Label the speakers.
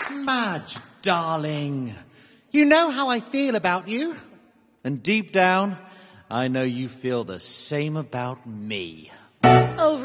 Speaker 1: Madge, darling, you know how I feel about you. And deep down, I know you feel the same about me.
Speaker 2: Oh,